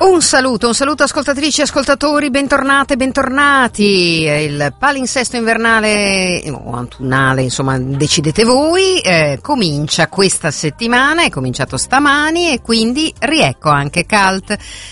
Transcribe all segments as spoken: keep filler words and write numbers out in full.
Un saluto, un saluto ascoltatrici e ascoltatori, bentornate, bentornati. Il palinsesto invernale o autunnale, insomma, decidete voi, eh, comincia questa settimana, è cominciato stamani e quindi riecco anche Cult,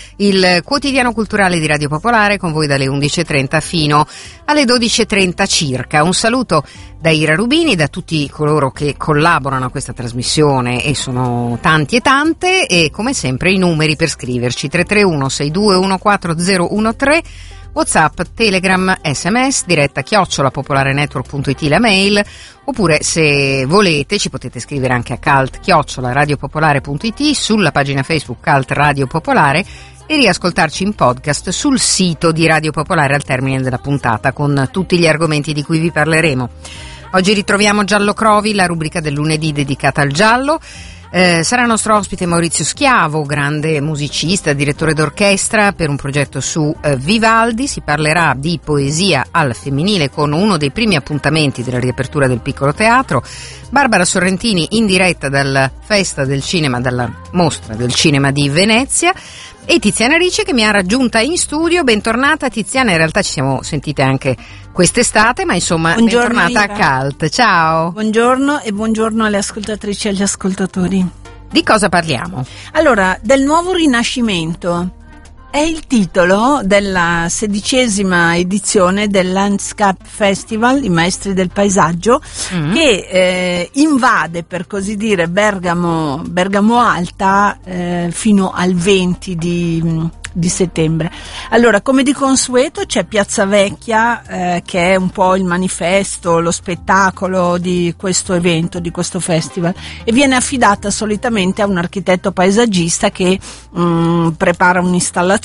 il quotidiano culturale di Radio Popolare, con voi dalle undici e trenta fino alle dodici e trenta circa. Un saluto da Ira Rubini, da tutti coloro che collaborano a questa trasmissione, e sono tanti e tante, e come sempre i numeri per scriverci: tre tre uno sei due uno quattro zero uno tre, WhatsApp, Telegram, sms, diretta chiocciola popolarenetwork punto it la mail, oppure se volete ci potete scrivere anche a cult chiocciola radiopopolare punto it, sulla pagina Facebook Cult Radio Popolare, e riascoltarci in podcast sul sito di Radio Popolare al termine della puntata con tutti gli argomenti di cui vi parleremo. Oggi ritroviamo Giallo Crovi, la rubrica del lunedì dedicata al giallo. Eh, sarà nostro ospite Maurizio Schiavo, grande musicista, direttore d'orchestra per un progetto su eh, Vivaldi. Si parlerà di poesia al femminile con uno dei primi appuntamenti della riapertura del Piccolo Teatro. Barbara Sorrentini in diretta dalla Festa del Cinema, dalla Mostra del Cinema di Venezia. E Tiziana Ricci, che mi ha raggiunta in studio. Bentornata Tiziana, in realtà ci siamo sentite anche quest'estate, ma insomma buongiorno, bentornata Ira. A Cult. Ciao. Buongiorno e buongiorno alle ascoltatrici e agli ascoltatori. Di cosa parliamo? Allora, del nuovo rinascimento. È il titolo della sedicesima edizione del Landscape Festival, i maestri del paesaggio, mm. che eh, invade, per così dire, Bergamo, Bergamo Alta eh, fino al venti di, di settembre. Allora, come di consueto, c'è Piazza Vecchia, eh, che è un po' il manifesto, lo spettacolo di questo evento, di questo festival, e viene affidata solitamente a un architetto paesaggista che mh, prepara un'installazione,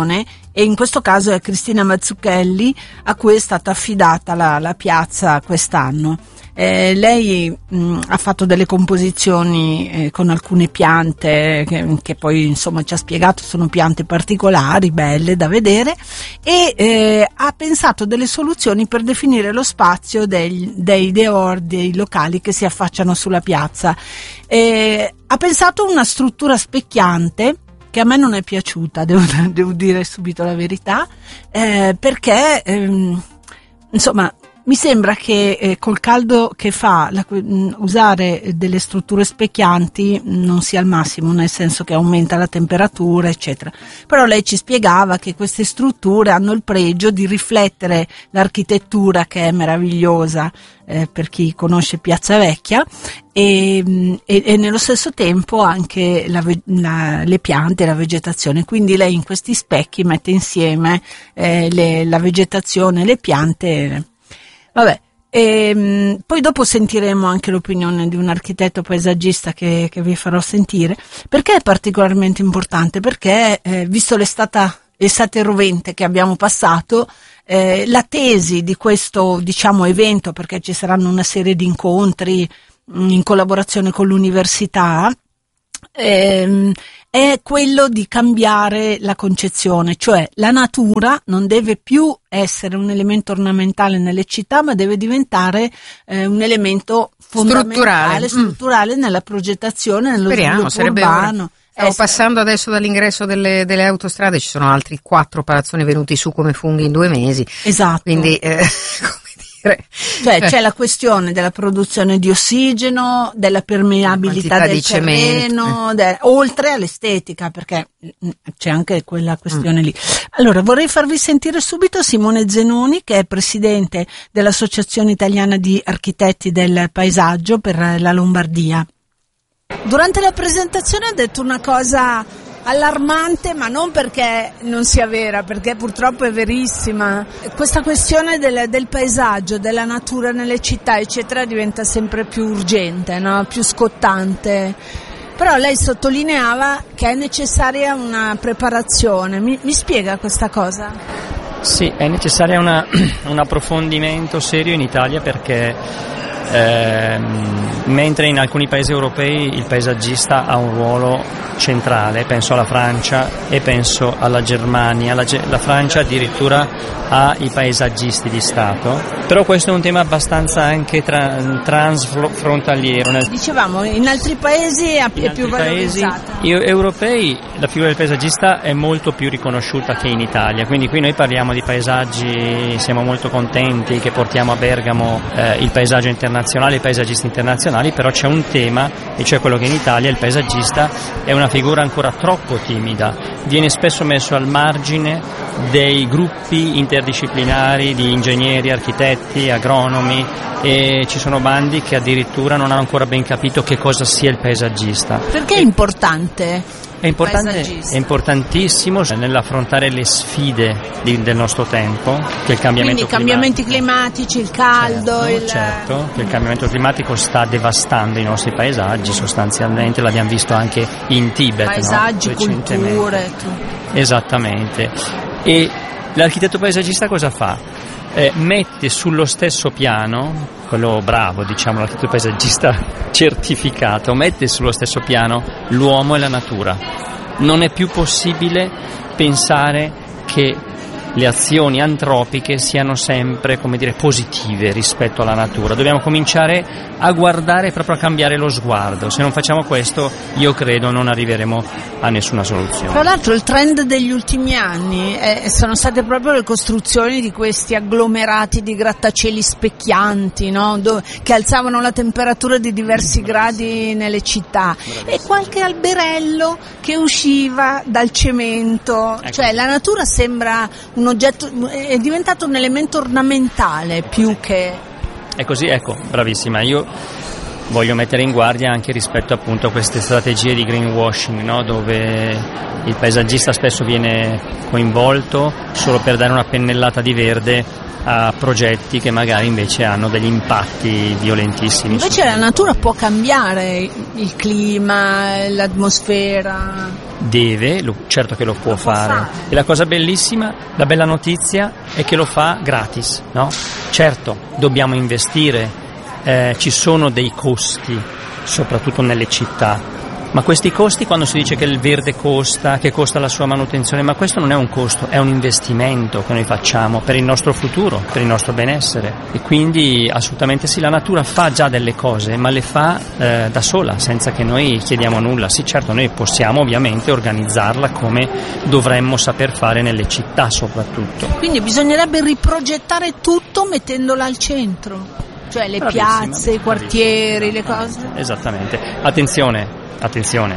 e in questo caso è Cristina Mazzucchelli, a cui è stata affidata la, la piazza quest'anno. Eh, lei mh, ha fatto delle composizioni eh, con alcune piante che, che poi insomma ci ha spiegato sono piante particolari, belle da vedere, e eh, ha pensato delle soluzioni per definire lo spazio dei, dei deor, dei locali che si affacciano sulla piazza. Eh, ha pensato una struttura specchiante che a me non è piaciuta, devo, devo dire subito la verità, eh, perché ehm, insomma mi sembra che eh, col caldo che fa la, mh, usare delle strutture specchianti non sia il massimo, nel senso che aumenta la temperatura eccetera. Però lei ci spiegava che queste strutture hanno il pregio di riflettere l'architettura, che è meravigliosa eh, per chi conosce Piazza Vecchia, e, e, e nello stesso tempo anche la, la, le piante e la vegetazione. Quindi lei in questi specchi mette insieme eh, le, la vegetazione e le piante. Vabbè, e, poi dopo sentiremo anche l'opinione di un architetto paesaggista che, che vi farò sentire. Perché è particolarmente importante? Perché eh, visto l'estate, l'estate rovente che abbiamo passato, eh, la tesi di questo, diciamo, evento, perché ci saranno una serie di incontri mh, in collaborazione con l'università, ehm, è quello di cambiare la concezione, cioè la natura non deve più essere un elemento ornamentale nelle città, ma deve diventare eh, un elemento fondamentale, strutturale, strutturale mm. nella progettazione, nello Speriamo, sviluppo urbano. Stavo eh, passando adesso dall'ingresso delle, delle autostrade, ci sono altri quattro palazzoni venuti su come funghi in due mesi. Esatto. Quindi, eh, Cioè c'è la questione della produzione di ossigeno, della permeabilità del terreno, de, oltre all'estetica, perché c'è anche quella questione mm. lì. Allora vorrei farvi sentire subito Simone Zenoni, che è presidente dell'Associazione Italiana di Architetti del Paesaggio per la Lombardia. Durante la presentazione ha detto una cosa allarmante, ma non perché non sia vera, perché purtroppo è verissima. Questa questione del, del paesaggio, della natura nelle città eccetera diventa sempre più urgente, no? Più scottante. Però lei sottolineava che è necessaria una preparazione. Mi, mi spiega questa cosa? Sì, è necessaria una, un approfondimento serio in Italia, perché ehm, mentre in alcuni paesi europei il paesaggista ha un ruolo centrale, penso alla Francia e penso alla Germania. La, la Francia addirittura ha i paesaggisti di Stato, però questo è un tema abbastanza anche tra, transfrontaliero. Dicevamo, in altri paesi è in più valorizzata. Paesi europei la figura del paesaggista è molto più riconosciuta che in Italia, quindi qui noi parliamo di paesaggi, siamo molto contenti che portiamo a Bergamo eh, il paesaggio internazionale, i paesaggisti internazionali, però c'è un tema, e cioè quello che in Italia il paesaggista è una figura ancora troppo timida, viene spesso messo al margine dei gruppi interdisciplinari di ingegneri, architetti, agronomi, e ci sono bandi che addirittura non hanno ancora ben capito che cosa sia il paesaggista. Perché è importante? È, importante, è importantissimo nell'affrontare le sfide di, del nostro tempo, che il cambiamento Quindi i cambiamenti climatici, il caldo, certo, il... certo, che il cambiamento climatico sta devastando i nostri paesaggi sostanzialmente, l'abbiamo visto anche in Tibet, paesaggi, no? culture, tu. Esattamente. E l'architetto paesaggista cosa fa? Eh, mette sullo stesso piano, quello bravo, diciamo, l'architetto paesaggista certificato, mette sullo stesso piano l'uomo e la natura. Non è più possibile pensare che le azioni antropiche siano sempre, come dire, positive rispetto alla natura. Dobbiamo cominciare a guardare, proprio a cambiare lo sguardo. Se non facciamo questo, io credo non arriveremo a nessuna soluzione. Tra l'altro il trend degli ultimi anni eh, sono state proprio le costruzioni di questi agglomerati di grattacieli specchianti, no? Dove, che alzavano la temperatura di diversi gradi nelle città, e qualche alberello che usciva dal cemento, ecco. Cioè la natura sembra un oggetto, è diventato un elemento ornamentale più che... È così, ecco, bravissima. Io voglio mettere in guardia anche rispetto appunto a queste strategie di greenwashing, no? Dove il paesaggista spesso viene coinvolto solo per dare una pennellata di verde a progetti che magari invece hanno degli impatti violentissimi. Invece la natura può cambiare il clima, l'atmosfera. Deve, lo, certo che lo può, lo può fare. fare. E la cosa bellissima, la bella notizia è che lo fa gratis, no? Certo, dobbiamo investire, eh, ci sono dei costi, soprattutto nelle città. Ma questi costi, quando si dice che il verde costa, che costa la sua manutenzione, ma questo non è un costo, è un investimento che noi facciamo per il nostro futuro, per il nostro benessere. E quindi assolutamente sì, la natura fa già delle cose, ma le fa eh, da sola, senza che noi chiediamo nulla. Sì, certo, noi possiamo ovviamente organizzarla come dovremmo saper fare nelle città soprattutto. Quindi bisognerebbe riprogettare tutto mettendola al centro, cioè le bravissima, piazze, i quartieri, le cose. Esattamente. Attenzione. Attenzione,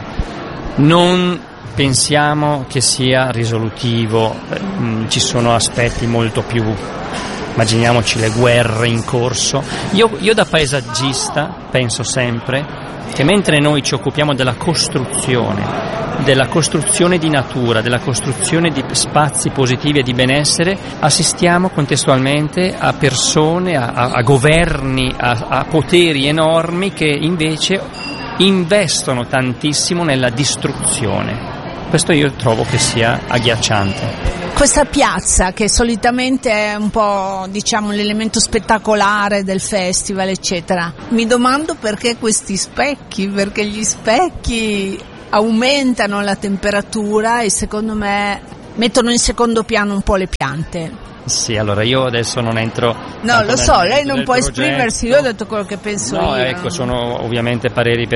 non pensiamo che sia risolutivo, ci sono aspetti molto più, immaginiamoci le guerre in corso. Io, io da paesaggista penso sempre che mentre noi ci occupiamo della costruzione, della costruzione di natura, della costruzione di spazi positivi e di benessere, assistiamo contestualmente a persone, a, a, a governi, a, a poteri enormi che invece investono tantissimo nella distruzione. Questo io trovo che sia agghiacciante. Questa piazza, che solitamente è un po', diciamo, l'elemento spettacolare del festival, eccetera, mi domando perché questi specchi, perché gli specchi aumentano la temperatura e secondo me mettono in secondo piano un po' le piante. Sì, allora io adesso non entro... No, lo so, lei non può progetto. esprimersi, io ho detto quello che penso no, io. Ecco, sono ovviamente pareri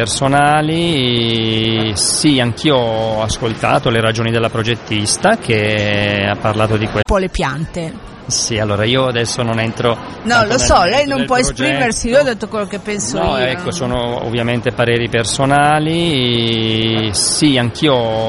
personali. Sì, anch'io ho ascoltato le ragioni della progettista che ha parlato di questo. Un po' le piante. Sì, allora io adesso non entro... No, lo so, lei non può progetto. esprimersi, io ho detto quello che penso no, io. Ecco, sono ovviamente pareri personali. Sì, anch'io